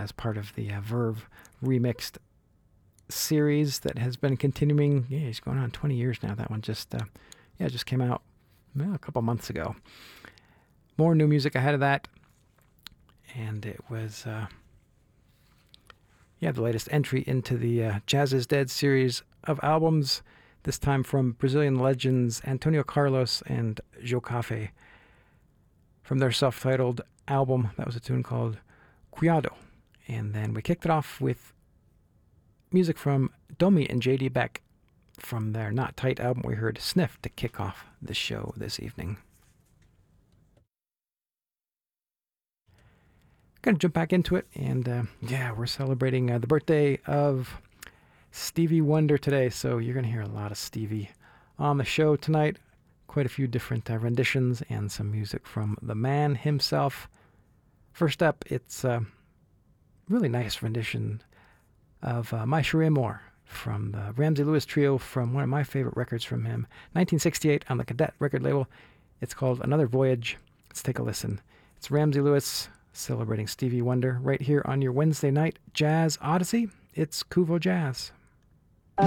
as part of the Verve Remixed series that has been continuing. Yeah, it's going on 20 years now. That one just came out a couple months ago. More new music ahead of that. And it was, the latest entry into the Jazz is Dead series of albums, this time from Brazilian legends Antonio Carlos and Joe Cafe. From their self-titled album, that was a tune called Cuidado. And then we kicked it off with music from Domi and J.D. Beck. From their Not Tight album, we heard Sniff to kick off the show this evening. Going to jump back into it, and we're celebrating the birthday of Stevie Wonder today, so you're going to hear a lot of Stevie on the show tonight. Quite a few different renditions and some music from the man himself. First up, it's a really nice rendition of My Chérie Amour from the Ramsey Lewis Trio, from one of my favorite records from him, 1968 on the Cadet record label. It's called Another Voyage. Let's take a listen. It's Ramsey Lewis celebrating Stevie Wonder right here on your Wednesday night Jazz Odyssey. It's Kuvo Jazz.